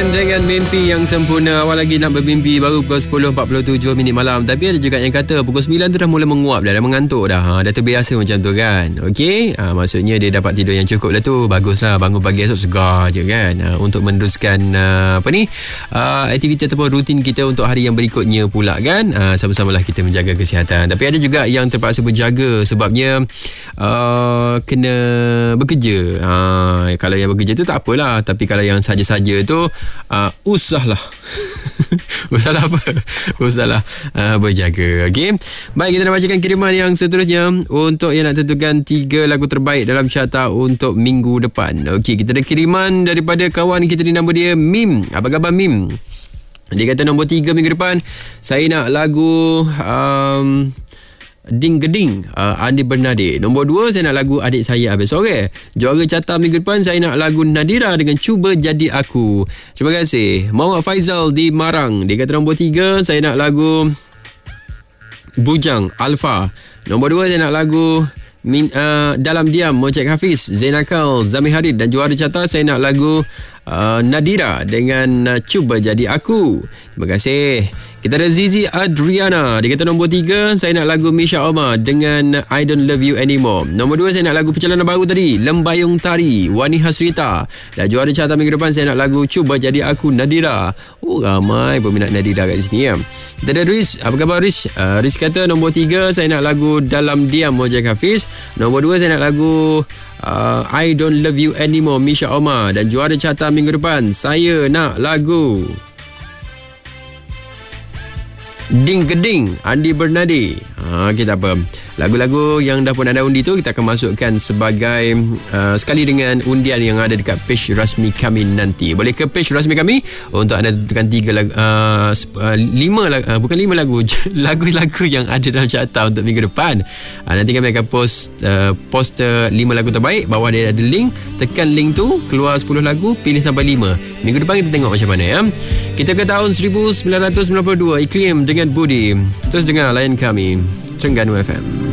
dengan mimpi yang sempurna. Awal lagi nak bermimpi baru pukul 10.47 minit malam. Tapi ada juga yang kata pukul 9 tu dah mula menguap dah mengantuk dah. Dah terbiasa macam tu kan. Okey, maksudnya dia dapat tidur yang cukup lah tu. Baguslah, bangun pagi esok segar je kan. Untuk meneruskan aktiviti ataupun rutin kita untuk hari yang berikutnya pula kan. Sama-samalah kita menjaga kesihatan. Tapi ada juga yang terpaksa berjaga sebabnya kena bekerja. Kalau yang bekerja tu tak apalah, tapi kalau yang saja-saja tu usahlah usahlah apa? Usahlah berjaga. Okey. Baik, kita nak bacakan kiriman yang seterusnya untuk yang nak tentukan 3 lagu terbaik dalam carta untuk minggu depan. Okey, kita ada kiriman daripada kawan kita ni, nama dia Mim. Apa khabar Mim? Dia kata nombor 3 minggu depan saya nak lagu Ding Geding Andi Bernade. Nombor 2 saya nak lagu Adik Saya Habis Sore. Juara carta minggu depan saya nak lagu Nadira dengan Cuba Jadi Aku. Terima kasih. Muhammad Faizal di Marang. Dia kata nombor 3 saya nak lagu Bujang Alfa. Nombor 2 saya nak lagu Dalam Diam Mocek Hafiz, Zainakal, Zami Harid. Dan juara carta saya nak lagu Nadira dengan Cuba Jadi Aku. Terima kasih. Kita ada Zizi Adriana. Dia kata nombor 3 saya nak lagu Misha Omar dengan I Don't Love You Anymore. Nombor 2 saya nak lagu perjalanan baru tadi, Lembayung Tari, Wani Hasrita. Dan juara carta minggu depan saya nak lagu Cuba Jadi Aku, Nadira. Oh, ramai peminat Nadira kat sini ya. Kita ada Riz. Apa khabar Riz? Riz kata nombor 3 saya nak lagu Dalam Diam Mojek Hafiz. Nombor 2 saya nak lagu I Don't Love You Anymore, Misha Omar. Dan juara carta minggu depan saya nak lagu Ding Geding Andi Bernade. Okey, tak apa. Lagu-lagu yang dah pun ada undi tu kita akan masukkan sebagai sekali dengan undian yang ada dekat page rasmi kami nanti. Boleh ke page rasmi kami untuk anda tentukan 3 lagu, 5 bukan 5 lagu, lagu-lagu yang ada dalam carta untuk minggu depan. Nanti kami akan poster 5 lagu terbaik. Bawah dia ada link. Tekan link tu, keluar 10 lagu, pilih sampai 5. Minggu depan kita tengok macam mana ya. Kita ke tahun 1992, Iklim dengan Budi. Terus dengar layan kami Terengganu FM.